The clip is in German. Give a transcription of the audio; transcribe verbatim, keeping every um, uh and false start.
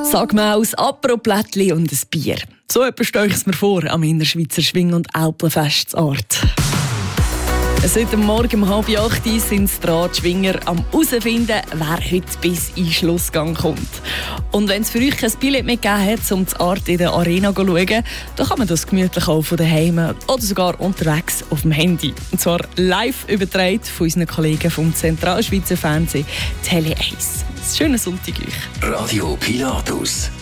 Sag mal aus Apro-Plättli und ein Bier. So etwas stelle ich es mir vor am Innerschweizer Schwing- und Alpenfestsort. Es heute Morgen um halb acht sind es dran, die Schwinger am herausfinden, wer heute bis in den Schlussgang kommt. Und wenn es für euch kein Billett mehr gegeben hat, um die Art in der Arena zu schauen, dann kann man das gemütlich auch von daheim oder sogar unterwegs auf dem Handy. Und zwar live übertragen von unseren Kollegen vom Zentralschweizer Fernsehen Tele eins. Schönen Sonntag euch. Radio Pilatus.